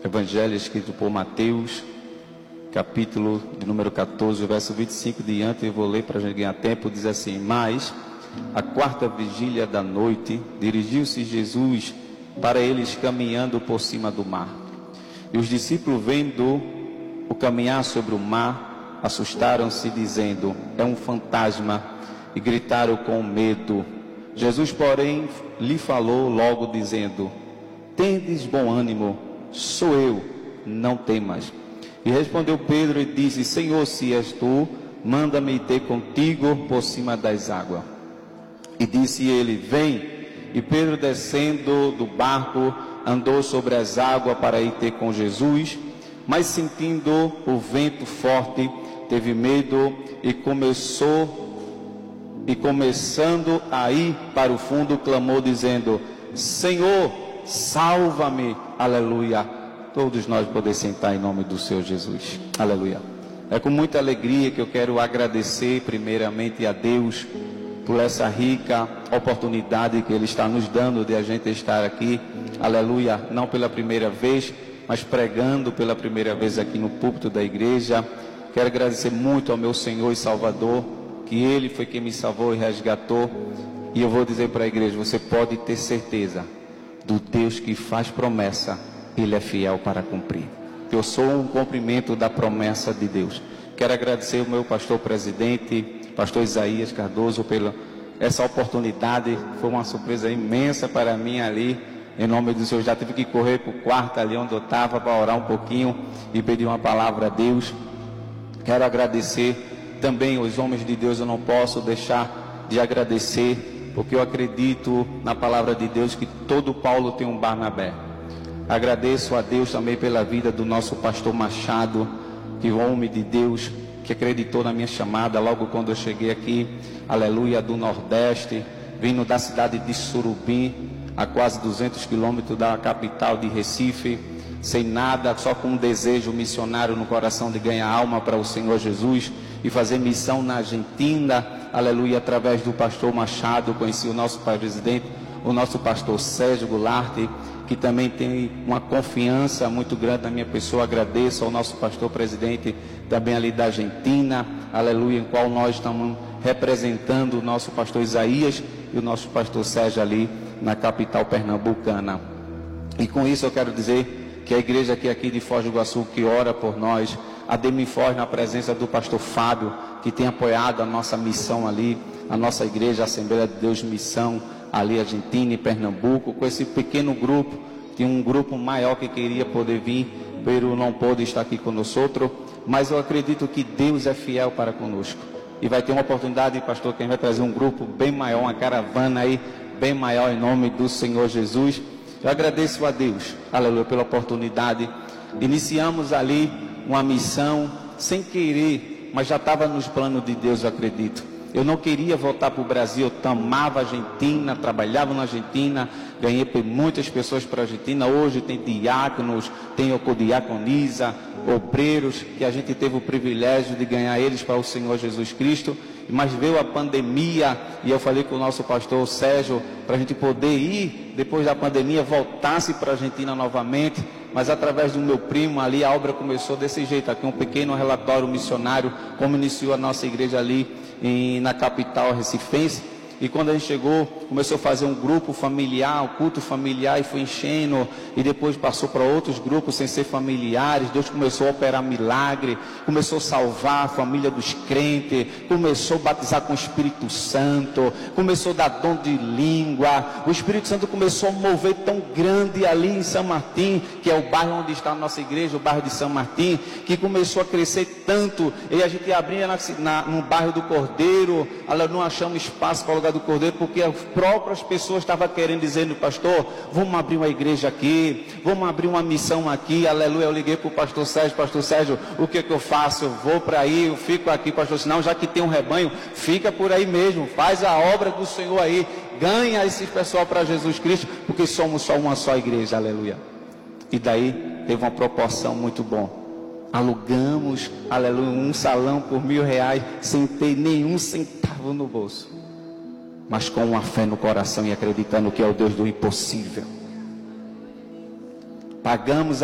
Evangelho escrito por Mateus, capítulo de número 14, verso 25 diante, eu vou ler para a gente ganhar tempo, diz assim: Mas, à quarta vigília da noite, dirigiu-se Jesus para eles caminhando por cima do mar. E os discípulos, vendo o caminhar sobre o mar, assustaram-se, dizendo: é um fantasma, e gritaram com medo. Jesus, porém, lhe falou logo, dizendo: tendes bom ânimo, sou eu, não temas. E respondeu Pedro e disse: Senhor, se és tu, manda-me ir ter contigo por cima das águas. E disse ele: vem. E Pedro, descendo do barco, andou sobre as águas para ir ter com Jesus, mas sentindo o vento forte, teve medo e começando a ir para o fundo, clamou dizendo: Senhor, salva-me. Aleluia. Todos nós podemos sentar em nome do Senhor Jesus. Aleluia. É com muita alegria que eu quero agradecer primeiramente a Deus por essa rica oportunidade que Ele está nos dando de a gente estar aqui, aleluia, não pela primeira vez, mas pregando pela primeira vez aqui no púlpito da igreja. Quero agradecer muito ao meu Senhor e Salvador, que Ele foi quem me salvou e resgatou. E eu vou dizer para a igreja: você pode ter certeza do Deus que faz promessa, Ele é fiel para cumprir. Eu sou um cumprimento da promessa de Deus. Quero agradecer ao meu pastor presidente, pastor Isaías Cardoso, pela essa oportunidade. Foi uma surpresa imensa para mim ali, em nome do Senhor. Já tive que correr para o quarto ali onde eu estava para orar um pouquinho e pedir uma palavra a Deus. Quero agradecer também os homens de Deus. Eu não posso deixar de agradecer, porque eu acredito na palavra de Deus que todo Paulo tem um Barnabé. Agradeço a Deus também pela vida do nosso pastor Machado, que é um homem de Deus, que acreditou na minha chamada logo quando eu cheguei aqui, aleluia, do Nordeste, vindo da cidade de Surubim, a quase 200 quilômetros da capital de Recife, sem nada, só com um desejo missionário no coração de ganhar alma para o Senhor Jesus e fazer missão na Argentina, aleluia, através do pastor Machado. Conheci o nosso presidente, o nosso pastor Sérgio Goulart, que também tem uma confiança muito grande na minha pessoa. Agradeço ao nosso pastor presidente também ali da Argentina, aleluia, em qual nós estamos representando o nosso pastor Isaías e o nosso pastor Sérgio ali na capital pernambucana. E com isso eu quero dizer que a igreja aqui de Foz do Iguaçu, que ora por nós, a Demifoz, na presença do pastor Fábio, que tem apoiado a nossa missão ali, a nossa igreja, a Assembleia de Deus Missão, ali Argentina e Pernambuco, com esse pequeno grupo. Tinha um grupo maior que queria poder vir, pero não pôde estar aqui conosco, mas eu acredito que Deus é fiel para conosco, e vai ter uma oportunidade, pastor, que a gente vai trazer um grupo bem maior, uma caravana aí, bem maior, em nome do Senhor Jesus. Eu agradeço a Deus, aleluia, pela oportunidade. Iniciamos ali uma missão sem querer, mas já estava nos planos de Deus, eu acredito. Eu não queria voltar para o Brasil, eu amava a Argentina, trabalhava na Argentina, ganhei muitas pessoas para a Argentina. Hoje tem diáconos, tem ocodiaconisa, obreiros, que a gente teve o privilégio de ganhar eles para o Senhor Jesus Cristo. Mas veio a pandemia e eu falei com o nosso pastor Sérgio para a gente poder ir, depois da pandemia, voltasse para a Argentina novamente. Mas através do meu primo ali, a obra começou desse jeito, aqui um pequeno relatório missionário, como iniciou a nossa igreja ali na capital recifense. E quando a gente chegou, começou a fazer um grupo familiar, um culto familiar, e foi enchendo, e depois passou para outros grupos sem ser familiares. Deus começou a operar milagre, começou a salvar a família dos crentes, começou a batizar com o Espírito Santo, começou a dar dom de língua. O Espírito Santo começou a mover tão grande ali em São Martim, que é o bairro onde está a nossa igreja, o bairro de São Martim, que começou a crescer tanto, e a gente abria no bairro do Cordeiro, não achamos espaço para o lugar do Cordeiro, porque as próprias pessoas estavam querendo, dizendo: pastor, vamos abrir uma igreja aqui, vamos abrir uma missão aqui, aleluia. Eu liguei para o pastor Sérgio, o que eu faço? Eu vou para aí, eu fico aqui, pastor? Senão, já que tem um rebanho, fica por aí mesmo, faz a obra do Senhor aí, ganha esse pessoal para Jesus Cristo, porque somos só uma só igreja, aleluia. E daí teve uma proporção muito bom. Alugamos, aleluia, um salão por R$1.000, sem ter nenhum centavo no bolso, mas com uma fé no coração e acreditando que é o Deus do impossível. Pagamos